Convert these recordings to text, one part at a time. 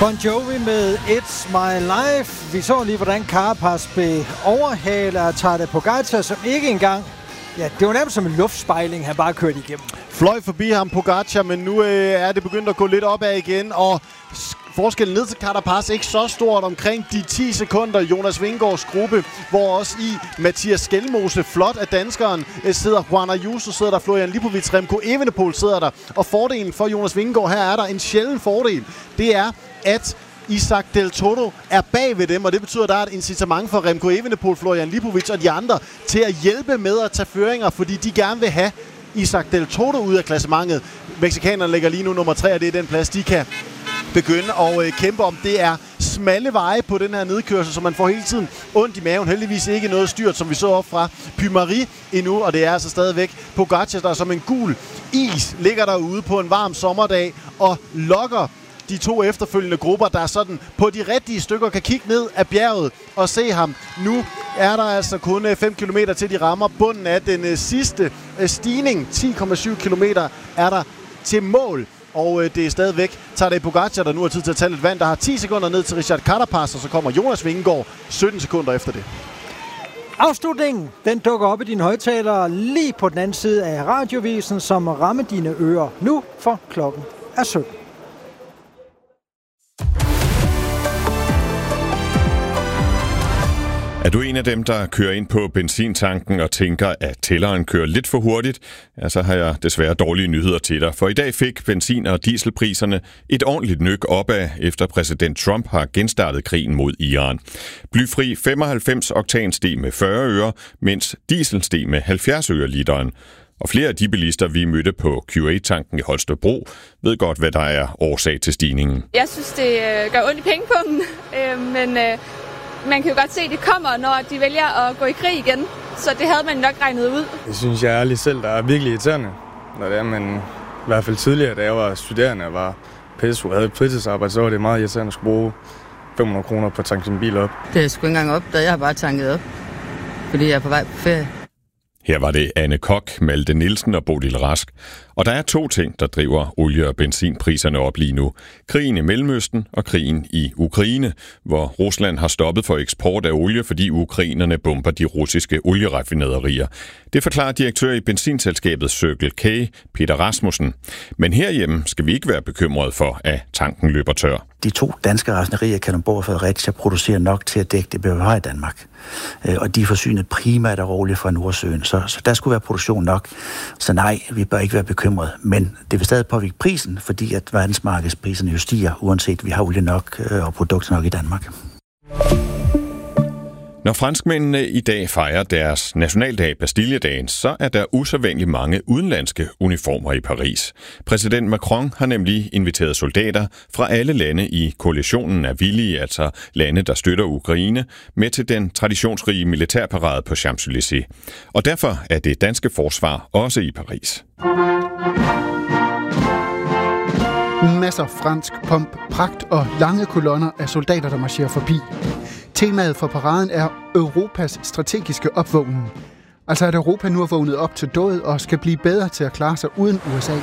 Bon Jovi med It's My Life. Vi så lige, hvordan Carapaz blev overhalet af Tadej Pogačar, som ikke engang... Ja, det var nærmest som en luftspejling, han bare kørte igennem. Fløj forbi ham, Pogačar, men nu er det begyndt at gå lidt opad igen, og forskellen ned til Carapaz ikke så stort, omkring de 10 sekunder. Jonas Vingegaards gruppe, hvor også i Mathias Skelmose, flot af danskeren, sidder Juan Ayuso, sidder der Florian Lipovic, Remco Evenepoel sidder der. Og fordelen for Jonas Vingegaard, her er der en sjælden fordel. Det er, at Isaac Del Toro er bag ved dem, og det betyder, at der er et incitament for Remco Evenepoel, Florian Lipovic og de andre til at hjælpe med at tage føringer, fordi de gerne vil have Isaac Del Toro ud af klassementet. Mexikanerne ligger lige nu nummer 3, og det er den plads, de kan begynde at kæmpe om. Det er smalle veje på den her nedkørsel, så man får hele tiden ondt i maven. Heldigvis ikke noget styrt, som vi så op fra Puy-Marie endnu, og det er altså stadigvæk Pogačar, der som en gul is ligger derude på en varm sommerdag og lokker de to efterfølgende grupper, der sådan på de rigtige stykker kan kigge ned af bjerget og se ham. Nu er der altså kun 5 km til de rammer bunden af den sidste stigning. 10,7 km er der til mål. Og det er stadigvæk Tadej Pogačar, der nu har tid til at tage lidt vand. Der har 10 sekunder ned til Richard Carapaz, og så kommer Jonas Vingegaard 17 sekunder efter det. Afslutningen, den dukker op i dine højtalere lige på den anden side af radiovisen, som rammer dine ører nu, for klokken er 17. Er du en af dem, der kører ind på benzintanken og tænker, at tælleren kører lidt for hurtigt? Ja, så har jeg desværre dårlige nyheder til dig. For i dag fik benzin- og dieselpriserne et ordentligt nyk opad, efter præsident Trump har genstartet krigen mod Iran. Blyfri 95-oktan steg med 40 øre, mens diesel steg med 70 øre literen. Og flere af de bilister, vi mødte på Q8-tanken i Holstebro, ved godt, hvad der er årsag til stigningen. Jeg synes, det gør ondt i pengepungen, men man kan jo godt se, at det kommer, når de vælger at gå i krig igen. Så det havde man nok regnet ud. Det synes jeg ærligt selv, der er virkelig irriterende. Når det er, men i hvert fald tidligere, da jeg var studerende og var pædagog og havde et fritidsarbejde, så var det meget irriterende at skulle bruge 500 kroner på at tanke sin bil op. Det er sgu ikke engang op, da jeg har bare tanket op, fordi jeg er på vej på ferie. Her var det Anne Kok, Malte Nielsen og Bodil Rask. Og der er 2 ting, der driver olie- og benzinpriserne op lige nu. Krigen i Mellemøsten og krigen i Ukraine, hvor Rusland har stoppet for eksport af olie, fordi ukrainerne bomber de russiske olieraffinaderier. Det forklarer direktør i benzinselskabet Circle K, Peter Rasmussen. Men herhjemme skal vi ikke være bekymrede for, at tanken løber tør. De 2 danske raffinaderier, Kalundborg og Fredericia, producerer nok til at dække det behov, vi har i Danmark. Og de er forsynet primært af olie fra Nordsøen, så der skulle være produktion nok. Så nej, vi bør ikke være bekymrede. Men det vil stadig påvirke prisen, fordi at verdensmarkedspriserne jo stiger, uanset vi har olie nok og produkter nok i Danmark. Når franskmændene i dag fejrer deres nationaldag Bastilledagen, så er der usædvanligt mange udenlandske uniformer i Paris. Præsident Macron har nemlig inviteret soldater fra alle lande i koalitionen af villige, altså lande, der støtter Ukraine, med til den traditionsrige militærparade på Champs-Élysées. Og derfor er det danske forsvar også i Paris. Masser fransk pomp, pragt og lange kolonner af soldater, der marcherer forbi. Temaet for paraden er Europas strategiske opvågning. Altså at Europa nu er vågnet op til død og skal blive bedre til at klare sig uden USA.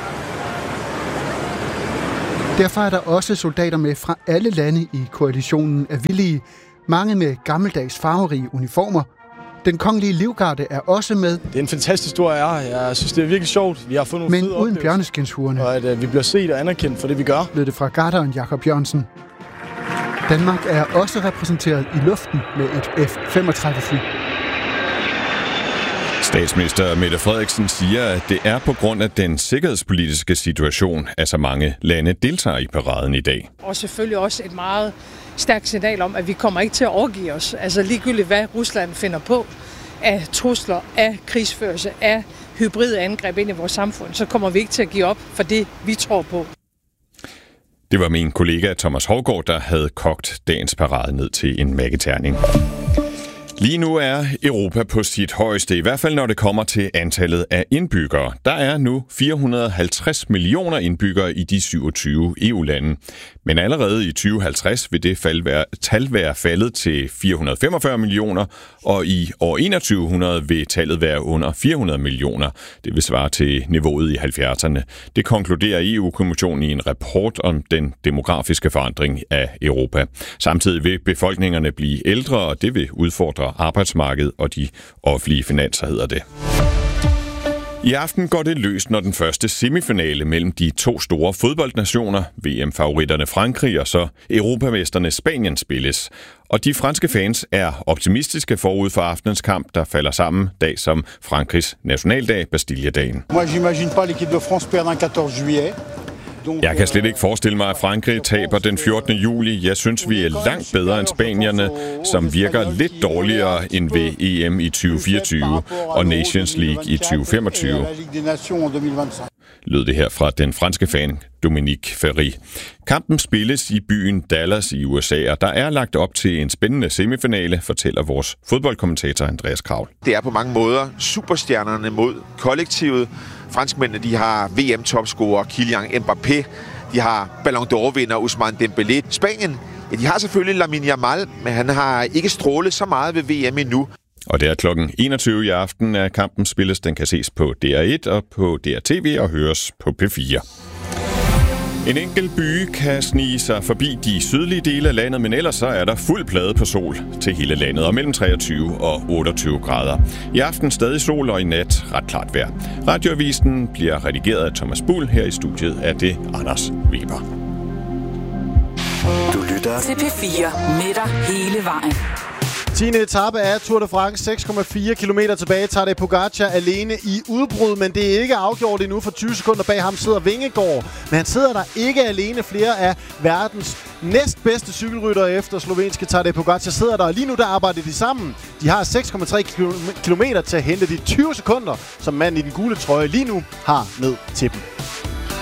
Derfor er der også soldater med fra alle lande i koalitionen af villige, mange med gammeldags farverige uniformer. Den kongelige livgarde er også med. Det er en fantastisk stor ære. Jeg synes, det er virkelig sjovt. Vi har fået nogle men uden bjørneskinshuerne. Og at vi bliver set og anerkendt for det, vi gør. Lød det fra garderen Jakob Jørgensen. Danmark er også repræsenteret i luften med et F-35-fly. Statsminister Mette Frederiksen siger, at det er på grund af den sikkerhedspolitiske situation, at så mange lande deltager i paraden i dag. Og selvfølgelig også et meget stærkt signal om, at vi kommer ikke til at overgive os. Altså ligegyldigt hvad Rusland finder på af trusler, af krigsførelse, af hybride angreb ind i vores samfund, så kommer vi ikke til at give op for det, vi tror på. Det var min kollega Thomas Hovgaard, der havde kogt dagens parade ned til en magiterning. Lige nu er Europa på sit højeste, i hvert fald når det kommer til antallet af indbyggere. Der er nu 450 millioner indbyggere i de 27 EU-lande. Men allerede i 2050 vil det tal være faldet til 445 millioner, og i år 2100 vil tallet være under 400 millioner. Det vil svare til niveauet i 70'erne. Det konkluderer EU-kommissionen i en rapport om den demografiske forandring af Europa. Samtidig vil befolkningerne blive ældre, og det vil udfordre arbejdsmarkedet og de offentlige finanser, hedder det. I aften går det løs, når den første semifinale mellem de to store fodboldnationer, VM-favoritterne Frankrig og så europamesterne Spanien, spilles. Og de franske fans er optimistiske forud for aftenens kamp, der falder sammen dag som Frankrigs nationaldag, Bastilledagen. Jeg kan slet ikke forestille mig, at Frankrig taber den 14. juli. Jeg synes, vi er langt bedre end spanierne, som virker lidt dårligere end ved EM i 2024 og Nations League i 2025. Lød det her fra den franske fan Dominique Ferry. Kampen spilles i byen Dallas i USA, og der er lagt op til en spændende semifinale, fortæller vores fodboldkommentator Andreas Kravl. Det er på mange måder superstjernerne mod kollektivet. Franskmændene, de har VM-topscorer Kylian Mbappé, de har Ballon d'Or-vinder Ousmane Dembélé. Spanien, ja, de har selvfølgelig Lamine Yamal, men han har ikke strålet så meget ved VM endnu. Og det er klokken 21 i aften, at kampen spilles. Den kan ses på DR1 og på DRTV og høres på P4. En enkelt by kan snige sig forbi de sydlige dele af landet, men ellers så er der fuld plade på sol til hele landet, og mellem 23 og 28 grader. I aften stadig sol, og i nat ret klart vejr. Radioavisen bliver redigeret af Thomas Buhl. Her i studiet er det Anders Weber. Du lytter til P4 med dig hele vejen. 10. etape af Tour de France, 6,4 km tilbage, Tadej Pogačar alene i udbrud, men det er ikke afgjort endnu, for 20 sekunder bag ham sidder Vingegaard. Men han sidder der ikke alene. Flere af verdens næstbedste cykelryttere efter slovenske Tadej Pogačar sidder der, og lige nu der arbejder de sammen. De har 6,3 km til at hente de 20 sekunder, som manden i den gule trøje lige nu har ned til dem.